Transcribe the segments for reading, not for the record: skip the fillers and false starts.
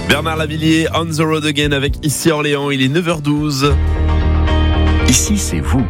Bernard Lavilliers, On the Road Again avec Ici Orléans, il est 9h12. Ici, c'est vous.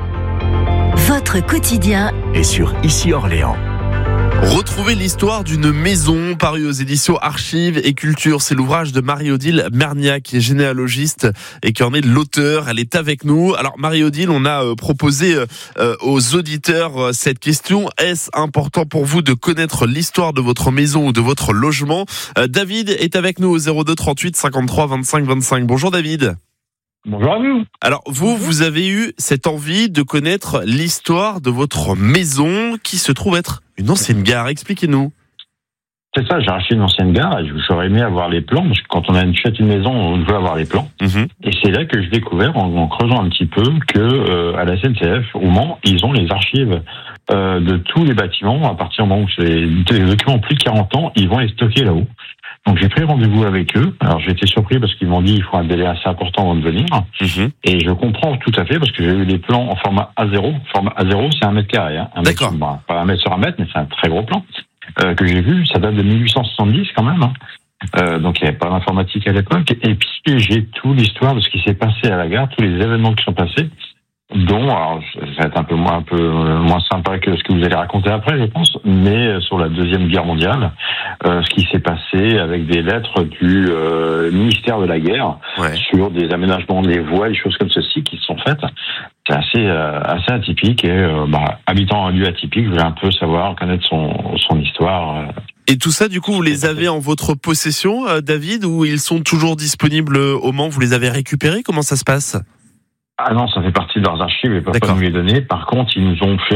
Votre quotidien Et sur Ici Orléans. Retrouvez l'histoire d'une maison parue aux éditions Archives et Culture. C'est l'ouvrage de Marie-Odile Merniac, qui est généalogiste et qui en est l'auteur. Elle est avec nous. Alors Marie-Odile, on a proposé aux auditeurs cette question. Est-ce important pour vous de connaître l'histoire de votre maison ou de votre logement ? David est avec nous au 02 38 53 25 25. Bonjour David. Bonjour à vous. Alors vous avez eu cette envie de connaître l'histoire de votre maison qui se trouve être une ancienne gare. Expliquez-nous. C'est ça, j'ai racheté une ancienne gare et j'aurais aimé avoir les plans, parce que quand on achète une maison, on veut avoir les plans. Et c'est là que j'ai découvert, en creusant un petit peu, que à la SNCF, au Mans, ils ont les archives de tous les bâtiments. À partir du moment où c'est des documents ont plus de 40 ans, ils vont les stocker là-haut. Donc j'ai pris rendez-vous avec eux. Alors j'ai été surpris parce qu'ils m'ont dit qu'il faut un délai assez important avant de venir. Et je comprends tout à fait parce que j'ai eu les plans en format A0. Format A0, c'est 1 mètre carré. Hein. D'accord. Pas 1 mètre sur 1 mètre, mais c'est un très gros plan que j'ai vu. Ça date de 1870 quand même. Hein. Donc il n'y avait pas d'informatique à l'époque. Et puis j'ai toute l'histoire de ce qui s'est passé à la gare, tous les événements qui sont passés. Dont, alors, ça va être un peu moins sympa que ce que vous allez raconter après, je pense, mais sur la Deuxième Guerre mondiale, ce qui s'est passé avec des lettres du ministère de la Guerre sur des aménagements des voies, des choses comme ceci qui se sont faites. C'est assez atypique et habitant un lieu atypique, je voulais un peu connaître son histoire. Et tout ça, du coup, vous les avez en votre possession, David, ou ils sont toujours disponibles au Mans ? Vous les avez récupérés ? Comment ça se passe ? Ah non, ça fait partie de leurs archives, ils ne peuvent pas nous les donner. Par contre, ils nous ont fait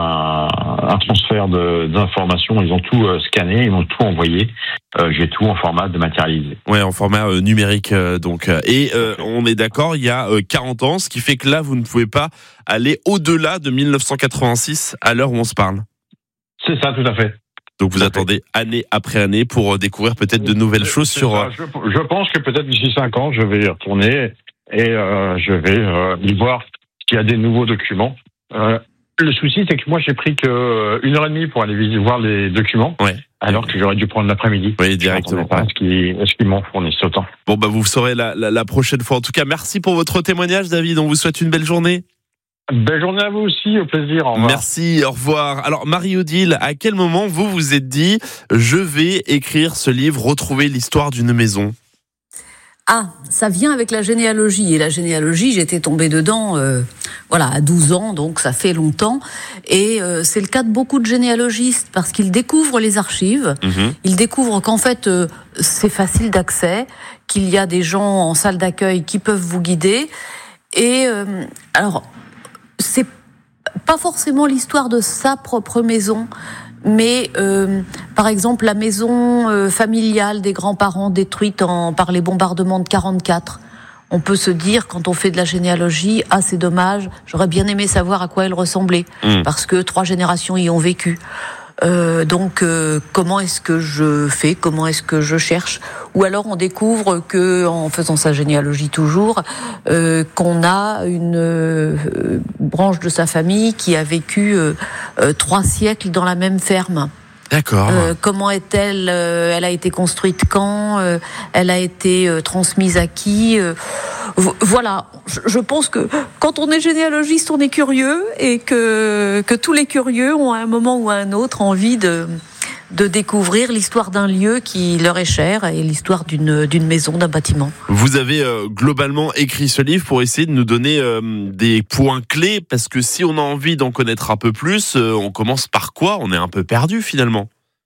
un transfert d'informations, ils ont tout scanné, ils m'ont tout envoyé. J'ai tout en format dématérialisé. Ouais, en format numérique donc. Et on est d'accord, il y a 40 ans, ce qui fait que là, vous ne pouvez pas aller au-delà de 1986 à l'heure où on se parle. C'est ça, tout à fait. Donc vous attendez année après année pour découvrir peut-être de nouvelles choses sur... Je pense que peut-être d'ici 5 ans, je vais y retourner et je vais y voir s'il y a des nouveaux documents. Le souci, c'est que moi, j'ai pris que 1h30 pour aller voir les documents, alors que j'aurais dû prendre l'après-midi. Oui, directement. Est-ce qu'ils m'ont fourni ce temps ? Bon, vous saurez la prochaine fois. En tout cas, merci pour votre témoignage, David. On vous souhaite une belle journée. Belle journée à vous aussi, au plaisir, au revoir. Merci, au revoir. Alors Marie-Odile, à quel moment vous vous êtes dit « Je vais écrire ce livre, retrouver l'histoire d'une maison » ? Ah, ça vient avec la généalogie. Et la généalogie, j'étais tombée dedans à 12 ans, donc ça fait longtemps. Et c'est le cas de beaucoup de généalogistes, parce qu'ils découvrent les archives, ils découvrent qu'en fait, c'est facile d'accès, qu'il y a des gens en salle d'accueil qui peuvent vous guider. Et alors, c'est pas forcément l'histoire de sa propre maison, mais par exemple la maison familiale des grands-parents détruite par les bombardements de 44. On peut se dire, quand on fait de la généalogie, c'est dommage, j'aurais bien aimé savoir à quoi elle ressemblait, parce que 3 générations y ont vécu. Donc comment est-ce que je fais, comment est-ce que je cherche, ou alors on découvre que, en faisant sa généalogie toujours, qu'on a une branche de sa famille qui a vécu 3 siècles dans la même ferme. D'accord. Comment est-elle elle a été construite quand, elle a été transmise à qui, voilà. Je pense que quand on est généalogiste, on est curieux, et que tous les curieux ont à un moment ou à un autre envie de découvrir l'histoire d'un lieu qui leur est cher, et l'histoire d'une maison, d'un bâtiment. Vous avez globalement écrit ce livre pour essayer de nous donner des points clés, parce que si on a envie d'en connaître un peu plus, on commence par quoi ? On est un peu perdu finalement.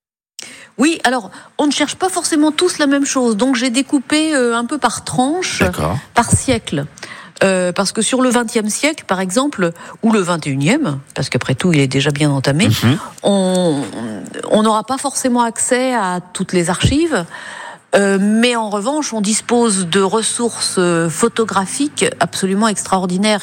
Oui, alors, on ne cherche pas forcément tous la même chose, donc j'ai découpé un peu par tranche, par siècle. Parce que sur le XXe siècle, par exemple, ou le XXIe, parce qu'après tout, il est déjà bien entamé, on n'aura pas forcément accès à toutes les archives, mais en revanche, on dispose de ressources photographiques absolument extraordinaires